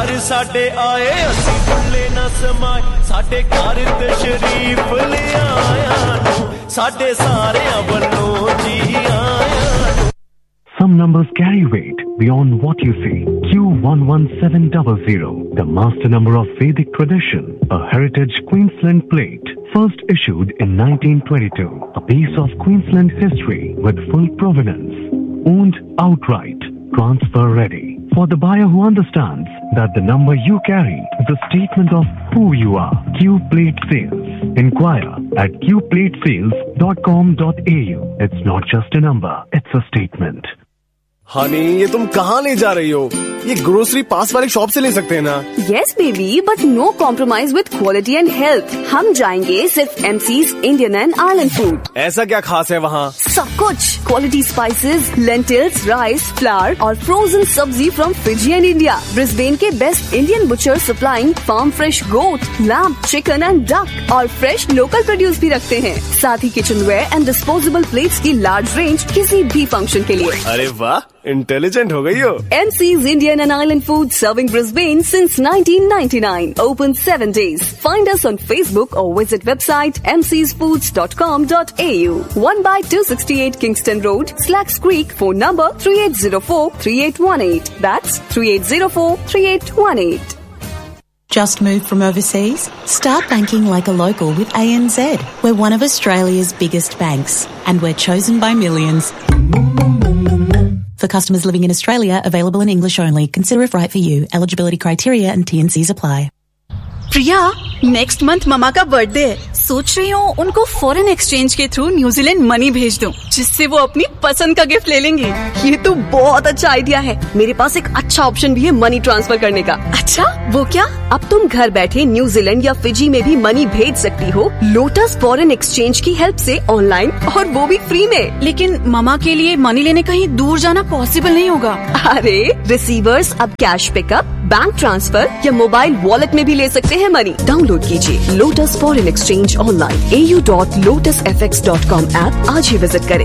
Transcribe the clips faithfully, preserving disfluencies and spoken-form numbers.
घर साडे आए असी भुल्ले न समाए साडे घर तशरीफ ले आया नु साडे सारियां वल्लों जी आया। Some numbers carry weight beyond what you see. Q one one seven zero zero, the master number of Vedic tradition, a heritage Queensland plate, first issued in nineteen twenty-two, a piece of Queensland history with full provenance, owned outright, transfer ready. For the buyer who understands that the number you carry is a statement of who you are. Q Plate Sales. Inquire at q plate sales dot com dot a u. It's not just a number, it's a statement. Honey, ये तुम कहाँ ले जा रही हो? ये grocery पास वाले shop से ले सकते हैं ना? Yes baby, but no compromise with quality and health. हम जाएंगे सिर्फ MCs Indian and island food. ऐसा क्या खास है वहाँ? सब कुछ, quality spices, lentils, rice, flower और फ्रोजन सब्जी from Fiji and India. Brisbane के best Indian butcher supplying farm fresh goat, lamb, chicken and duck और फ्रेश लोकल प्रोड्यूस भी रखते हैं। साथ ही kitchen where and disposable plates की लार्ज रेंज किसी भी फंक्शन के लिए। अरे वाह, इंटेलिजेंट हो गई हो। MCs Indian and Island Food serving Brisbane since nineteen ninety-nine. Open seven days. Find us on Facebook or visit website m c s foods dot com dot a u. one by two sixty-eight Kingston Road, Slacks Creek. Phone number three eight zero four three eight one eight. That's three eight zero four three eight one eight. Just moved from overseas? Start banking like a local with A N Z. We're one of Australia's biggest banks and we're chosen by millions. For customers living in Australia, available in English only. Consider if right for you. Eligibility criteria and T and Cs apply. Priya, next month mama का birthday है। सोच रही हूँ उनको foreign exchange के through New Zealand money भेज दूँ, जिससे वो अपनी पसंद का गिफ्ट ले लेंगे। ये तो बहुत अच्छा आइडिया है। मेरे पास एक अच्छा ऑप्शन भी है मनी ट्रांसफर करने का। अच्छा, वो क्या? अब तुम घर बैठे न्यूजीलैंड या फिजी में भी मनी भेज सकती हो लोटस फॉरेन एक्सचेंज की हेल्प से ऑनलाइन, और वो भी फ्री में। लेकिन ममा के लिए मनी लेने कहीं दूर जाना पॉसिबल नहीं होगा। अरे रिसीवर्स अब कैश पिकअप, बैंक ट्रांसफर या मोबाइल वॉलेट में भी ले सकते हैं मनी। डाउनलोड कीजिए लोटस फॉरेन एक्सचेंज ऑनलाइन ए U dot lotus F x dot com app आज ही विजिट करें।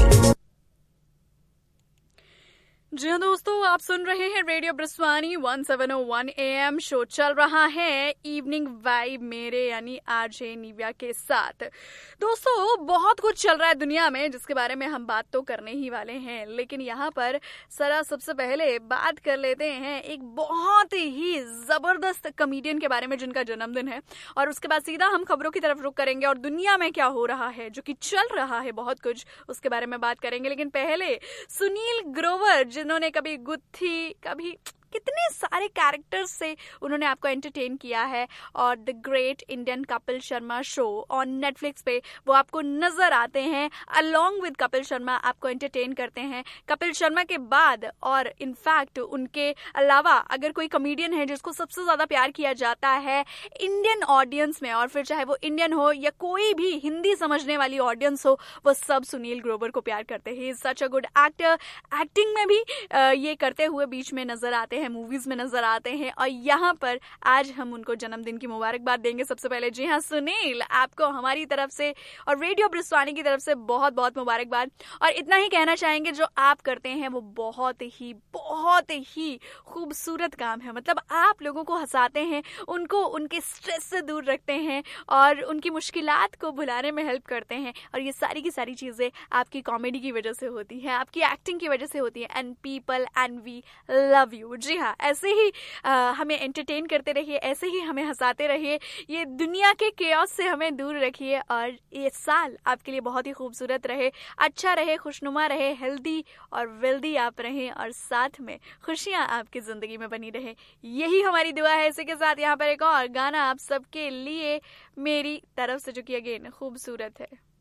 जी हाँ दोस्तों, आप सुन रहे हैं radio ब्रिस्वानी one seven O one A M. Show चल रहा है इवनिंग वाइब मेरे यानी आरजे निव्या के साथ। दोस्तों, बहुत कुछ चल रहा है दुनिया में जिसके बारे में हम बात तो करने ही वाले हैं, लेकिन यहाँ पर सरा सबसे पहले बात कर लेते हैं एक बहुत ही जबरदस्त कॉमेडियन के बारे में जिनका जन्मदिन है, और उसके बाद सीधा हम खबरों की तरफ रुख करेंगे और दुनिया में क्या हो रहा है, जो कि चल रहा है बहुत कुछ, उसके बारे में बात करेंगे। लेकिन पहले सुनील ग्रोवर, जिन्होंने कभी गुत्थी, कभी कितने सारे कैरेक्टर्स से उन्होंने आपको एंटरटेन किया है, और the great Indian Kapil Sharma show on Netflix पे वो आपको नजर आते हैं। अलोंग विद कपिल शर्मा आपको एंटरटेन करते हैं। कपिल शर्मा के बाद और इनफैक्ट उनके अलावा अगर कोई कॉमेडियन है जिसको सबसे ज्यादा प्यार किया जाता है इंडियन ऑडियंस में, और फिर चाहे वो इंडियन हो या कोई भी हिंदी समझने वाली ऑडियंस हो, वो सब सुनील ग्रोवर को प्यार करते हैं। He is such a good actor. Acting में भी ये करते हुए बीच में नजर आते हैं, मूवीज में नजर आते हैं, और यहाँ पर आज हम उनको जन्मदिन की मुबारकबाद देंगे सबसे पहले। जी हाँ सुनील, आपको हमारी तरफ से और रेडियो ब्रिस्वानी की तरफ से बहुत बहुत मुबारकबाद। और इतना ही कहना चाहेंगे, जो आप करते हैं वो बहुत ही बहुत ही खूबसूरत काम है। मतलब आप लोगों को हंसाते हैं, उनको उनके स्ट्रेस से दूर रखते हैं और उनकी मुश्किलात को भुलाने में हेल्प करते हैं, और ये सारी की सारी चीजें आपकी कॉमेडी की वजह से होती हैं, आपकी एक्टिंग की वजह से होती है। And people and we love you. जी हाँ, ऐसे ही आ, हमें एंटरटेन करते रहिए, ऐसे ही हमें हंसाते रहिए, ये दुनिया के केओस से हमें दूर रखिए, और ये साल आपके लिए बहुत ही खूबसूरत रहे, अच्छा रहे, खुशनुमा रहे, हेल्दी और वेल्दी आप रहें, और साथ में खुशियां आपकी जिंदगी में बनी रहे, यही हमारी दुआ है। इसी के साथ यहाँ पर एक और गाना आप सबके लिए मेरी तरफ से, जो कि अगेन खूबसूरत है।